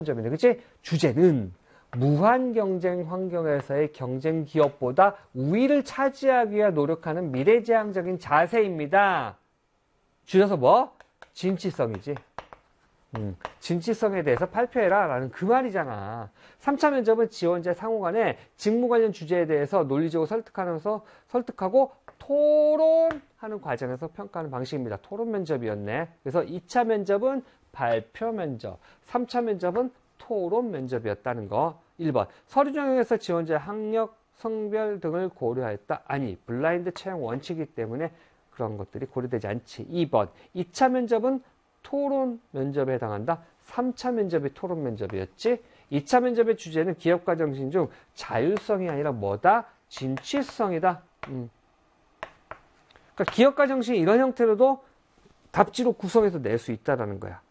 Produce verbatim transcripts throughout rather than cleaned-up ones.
점이네. 그치? 주제는 무한 경쟁 환경에서의 경쟁 기업보다 우위를 차지하기 위해 노력하는 미래지향적인 자세입니다. 줄여서 뭐? 진취성이지. 음, 진취성에 대해서 발표해라 라는 그 말이잖아. 삼 차 면접은 지원자 상호 간에 직무 관련 주제에 대해서 논리적으로 설득하면서 설득하고 토론하는 과정에서 평가하는 방식입니다. 토론 면접이었네. 그래서 이 차 면접은 발표 면접, 삼 차 면접은 토론 면접이었다는 거. 일 번 서류 전형에서 지원자의 학력, 성별 등을 고려하였다. 아니, 블라인드 채용 원칙이기 때문에 그런 것들이 고려되지 않지. 이 번 이 차 면접은 토론 면접에 해당한다. 삼 차 면접이 토론 면접이었지. 이 차 면접의 주제는 기업가 정신 중 자율성이 아니라 뭐다? 진취성이다. 음. 그러니까 기업가 정신이 이런 형태로도 답지로 구성해서 낼 수 있다는 거야.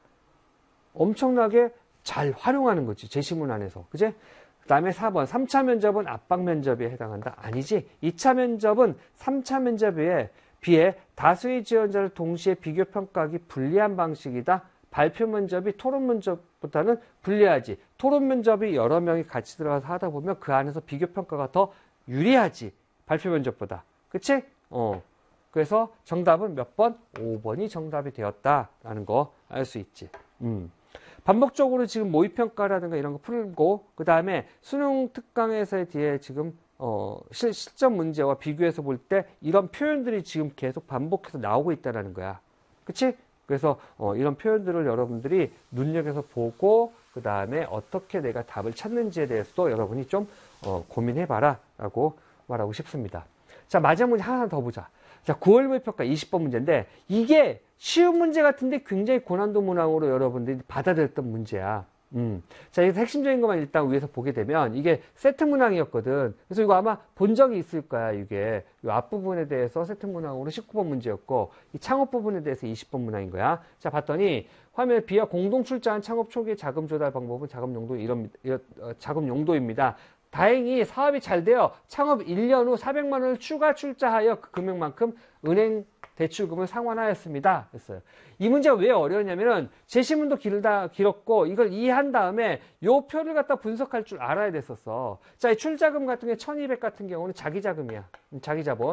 엄청나게 잘 활용하는 거지. 제시문 안에서. 그제? 그 다음에 사 번 삼 차 면접은 압박 면접에 해당한다. 아니지. 이 차 면접은 삼 차 면접에 비해 다수의 지원자를 동시에 비교 평가하기 불리한 방식이다. 발표 면접이 토론 면접보다는 불리하지. 토론 면접이 여러 명이 같이 들어가서 하다 보면 그 안에서 비교 평가가 더 유리하지. 발표 면접보다. 그치? 어. 그래서 정답은 몇 번? 오 번이 정답이 되었다라는 거 알 수 있지. 음. 반복적으로 지금 모의평가라든가 이런 거 풀고, 그 다음에 수능 특강에서의 뒤에 지금 어, 실, 실전 문제와 비교해서 볼 때 이런 표현들이 지금 계속 반복해서 나오고 있다는 거야. 그치? 그래서 어, 이런 표현들을 여러분들이 눈여겨서 보고 그 다음에 어떻게 내가 답을 찾는지에 대해서도 여러분이 좀 어, 고민해봐라 라고 말하고 싶습니다. 자, 마지막 문제 하나 더 보자. 자, 구월 모의평가 이십 번 문제인데 이게 쉬운 문제 같은데 굉장히 고난도 문항으로 여러분들이 받아들였던 문제야. 음. 자, 여기서 핵심적인 것만 일단 위에서 보게 되면 이게 세트 문항이었거든. 그래서 이거 아마 본 적이 있을 거야. 이게 이 앞부분에 대해서 세트 문항으로 십구 번 문제였고 이 창업 부분에 대해서 이십 번 문항인 거야. 자, 봤더니 화면에 비와 공동 출자한 창업 초기의 자금 조달 방법은 자금 용도 이런 어, 자금 용도입니다. 다행히 사업이 잘 되어 창업 일 년 후 사백만 원을 추가 출자하여 그 금액만큼 은행 대출금을 상환하였습니다. 했어요. 이 문제가 왜 어려웠냐면은 제시문도 길다, 길었고 이걸 이해한 다음에 요 표를 갖다 분석할 줄 알아야 됐었어. 자, 이 출자금 같은 게 천이백 같은 경우는 자기 자금이야. 자기 자본.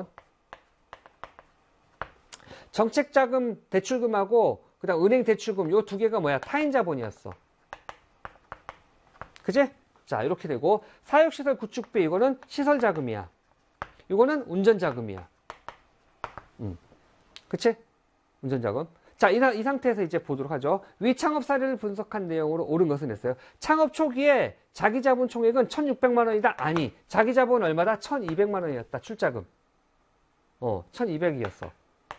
정책 자금 대출금하고 그다음 은행 대출금 요 두 개가 뭐야? 타인 자본이었어. 그지? 자, 이렇게 되고 사육시설 구축비 이거는 시설 자금이야. 이거는 운전 자금이야. 음. 그치? 운전자금. 자, 이, 이 상태에서 이제 보도록 하죠. 위 창업 사례를 분석한 내용으로 옳은 것은 했어요. 창업 초기에 자기 자본 총액은 천육백만 원이다. 아니, 자기 자본 얼마다? 천이백만 원이었다. 출자금. 어, 천이백이었어.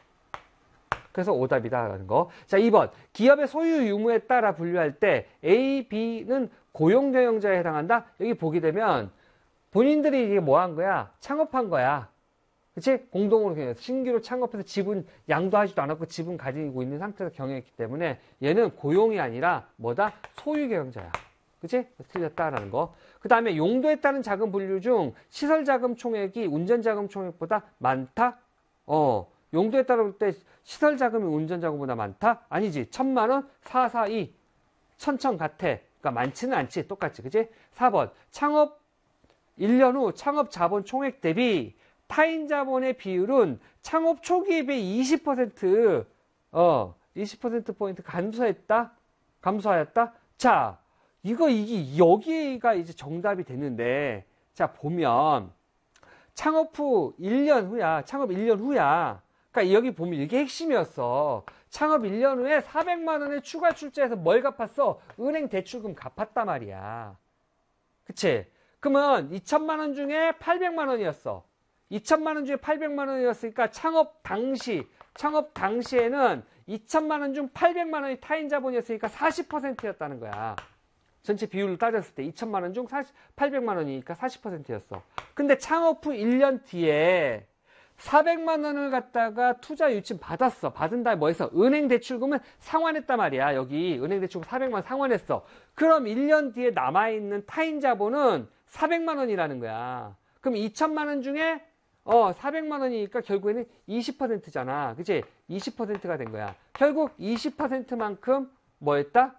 그래서 오답이다라는 거. 자, 이 번. 기업의 소유 유무에 따라 분류할 때 A, B는 고용 경영자에 해당한다. 여기 보게 되면 본인들이 이게 뭐 한 거야? 창업한 거야. 그치? 공동으로 경영해서 신규로 창업해서 지분 양도하지도 않았고 지분 가지고 있는 상태에서 경영했기 때문에 얘는 고용이 아니라 뭐다? 소유 경영자야. 그치? 틀렸다라는 거. 그 다음에 용도에 따른 자금 분류 중 시설 자금 총액이 운전 자금 총액보다 많다? 어, 용도에 따라 볼 때 시설 자금이 운전 자금보다 많다? 아니지. 천만 원, 사사이, 천천 같아. 그러니까 많지는 않지. 똑같지. 그치? 사 번. 창업 일 년 후 창업 자본 총액 대비 타인 자본의 비율은 창업 초기에 비해 이십 퍼센트, 어, 이십 퍼센트 포인트 감소했다? 감소하였다? 자, 이거, 이게, 여기가 이제 정답이 되는데, 자, 보면, 창업 후 일 년 후야. 창업 일 년 후야. 그러니까 여기 보면 이게 핵심이었어. 창업 일 년 후에 사백만 원의 추가 출자해서 뭘 갚았어? 은행 대출금 갚았단 말이야. 그치? 그러면 이천만 원 중에 팔백만 원이었어. 이천만 원 중에 팔백만 원이었으니까 창업 당시, 창업 당시에는 이천만 원 중 팔백만 원이 타인 자본이었으니까 사십 퍼센트였다는 거야. 전체 비율로 따졌을 때 이천만 원 중 팔백만 원이니까 사십 퍼센트였어. 근데 창업 후 일 년 뒤에 사백만 원을 갖다가 투자 유치 받았어. 받은 다음에 뭐 했어? 은행 대출금은 상환했단 말이야. 여기 은행 대출금 사백만 원 상환했어. 그럼 일 년 뒤에 남아있는 타인 자본은 사백만 원이라는 거야. 그럼 이천만 원 중에 어, 사백만 원이니까 결국에는 이십 퍼센트잖아. 그치? 이십 퍼센트가 된 거야. 결국 이십 퍼센트만큼 뭐 했다?